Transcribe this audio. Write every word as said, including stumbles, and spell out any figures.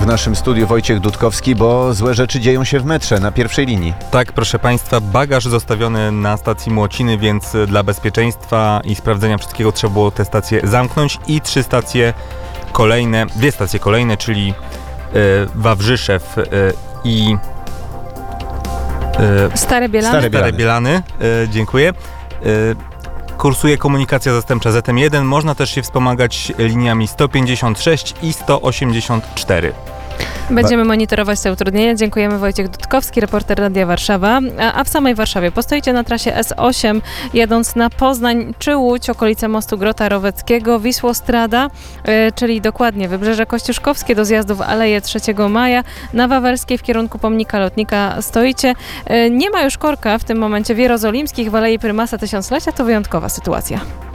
naszym studiu Wojciech Dudkowski, bo złe rzeczy dzieją się w metrze na pierwszej linii. Tak, proszę Państwa, bagaż zostawiony na stacji Młociny, więc dla bezpieczeństwa i sprawdzenia wszystkiego trzeba było te stacje zamknąć i trzy stacje kolejne, dwie stacje kolejne, czyli y, Wawrzyszew y, i y, Stare Bielany. Stare Stare Bielany, y, dziękuję. Y, Kursuje komunikacja zastępcza Z M jeden. Można też się wspomagać liniami sto pięćdziesiąt sześć i sto osiemdziesiąt cztery. Będziemy monitorować te utrudnienia. Dziękujemy. Wojciech Dudkowski, reporter Radia Warszawa. A, a w samej Warszawie postoicie na trasie S osiem, jadąc na Poznań czy Łódź, okolice mostu Grota Roweckiego, Wisłostrada, yy, czyli dokładnie Wybrzeże Kościuszkowskie do zjazdu w Aleję trzeciego maja. Na Wawerskiej w kierunku pomnika lotnika stoicie. Yy, nie ma już korka w tym momencie w Jerozolimskich, w Alei Prymasa Tysiąclecia. To wyjątkowa sytuacja.